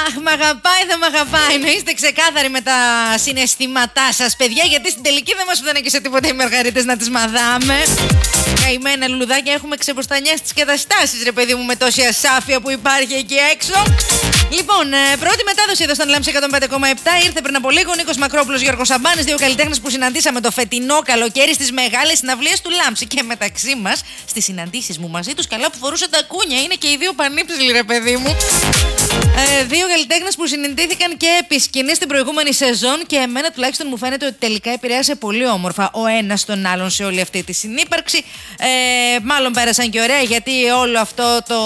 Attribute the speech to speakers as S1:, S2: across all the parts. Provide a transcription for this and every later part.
S1: Αχ, μ' αγαπάει, θα μ' αγαπάει. Να είστε ξεκάθαροι με τα συναισθήματά σας, παιδιά, γιατί στην τελική δεν μας φτάνε και σε τίποτα οι μαργαρίτες να τις μαδάμε. Καημένα λουλουδάκια, έχουμε ξεποστανιάσει τις καταστάσεις, ρε παιδί μου, με τόση ασάφεια που υπάρχει εκεί έξω. Λοιπόν, πρώτη μετάδοση εδώ στον Λάμψη 105,7 ήρθε πριν από λίγο. Νίκος Μακρόπουλος, Γιώργος Σαμπάνης, δύο καλλιτέχνες που συναντήσαμε το φετινό καλοκαίρι στις μεγάλες συναυλίες του Λάμψη. Και μεταξύ μας, στις συναντήσεις μου μαζί τους, καλά που φορούσαν τα κούνια. Είναι και οι δύο πανύψηλοι, ρε παιδί μου. Δύο καλλιτέχνες που συναντήθηκαν και επί σκηνής στην προηγούμενη σεζόν και εμένα τουλάχιστον μου φαίνεται ότι τελικά επηρέασε πολύ όμορφα ο ένας τον άλλον σε όλη αυτή τη συνύπαρξη. Μάλλον πέρασαν και ωραία, γιατί όλο αυτό το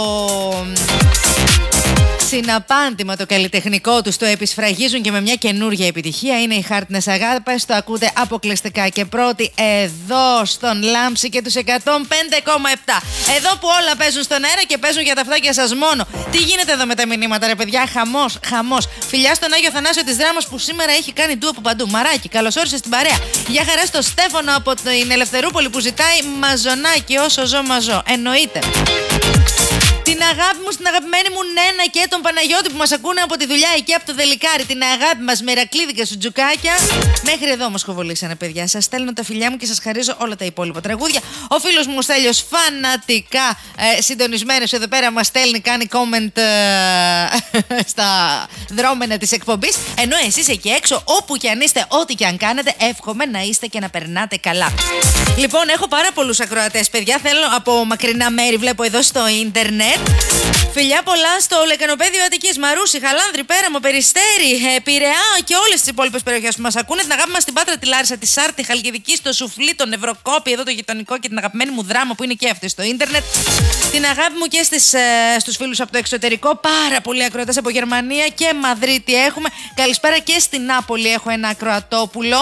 S1: συναπάντημα το καλλιτεχνικό τους το επισφραγίζουν και με μια καινούργια επιτυχία. Είναι οι Χάρτινες Αγάπες. Το ακούτε αποκλειστικά και πρώτη εδώ στον Λάμψη και τους 105,7. Εδώ που όλα παίζουν στον αέρα και παίζουν για τα αυτάκια σας μόνο. Τι γίνεται εδώ με τα μηνύματα, ρε παιδιά? Χαμός, χαμός. Φιλιά στον Άγιο Θανάσιο της Δράμας που σήμερα έχει κάνει ντου από παντού. Μαράκι, καλώς όρισες στην παρέα. Γεια χαρά στο Στέφανο από την Ελευθερούπολη που ζητάει μαζονάκι όσο ζω μαζό. Εννοείται. Την αγάπη μου στην αγαπημένη μου Νένα και τον Παναγιώτη που μας ακούνε από τη δουλειά εκεί από το Δελικάρι. Την αγάπη μας με ρακλίδικα σουτζουκάκια. Μέχρι εδώ μας κοβολήσανε, παιδιά. Σας στέλνω τα φιλιά μου και σας χαρίζω όλα τα υπόλοιπα τραγούδια. Ο φίλος μου ο Στέλιος φανατικά συντονισμένος εδώ πέρα μας στέλνει, κάνει comment στα δρόμενα της εκπομπής. Ενώ εσείς εκεί έξω, όπου και αν είστε, ό,τι και αν κάνετε, εύχομαι να είστε και να περνάτε καλά. Λοιπόν, έχω πάρα πολλούς ακροατές, παιδιά. Θέλω από μακρινά μέρη, βλέπω εδώ στο ίντερνετ. Φιλιά πολλά στο Λεκανοπέδιο Αττικής, Μαρούσι, Χαλάνδρη, Πέραμο, Περιστέρι, Πειραιά και όλες τις υπόλοιπες περιοχές που μας ακούνε. Την αγάπη μας στην Πάτρα, τη Λάρισα, τη Σάρτη, Χαλκιδική, στο Σουφλί, τον Ευρωκόπη, εδώ το γειτονικό και την αγαπημένη μου Δράμα που είναι και αυτή στο ίντερνετ. Την αγάπη μου και στους φίλους από το εξωτερικό. Πάρα πολλοί ακροατές από Γερμανία και Μαδρίτη έχουμε. Καλησπέρα και στην Νάπολη έχω ένα ακροατόπουλο.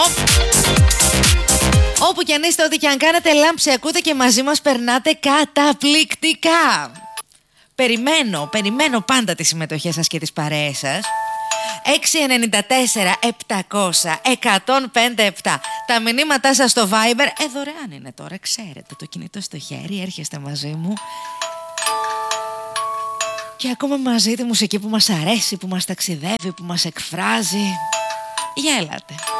S1: Όπου κι αν είστε, ό,τι κι αν κάνετε, Λάμψη ακούτε και μαζί μας περνάτε καταπληκτικά. Περιμένω πάντα τις συμμετοχές σας και τις παρέες σας. 694 700 1057. Τα μηνύματά σας στο Viber, δωρεάν είναι τώρα, ξέρετε, το κινητό στο χέρι, έρχεστε μαζί μου και ακούμε μαζί τη μουσική που μας αρέσει, που μας ταξιδεύει, που μας εκφράζει. Γέλατε.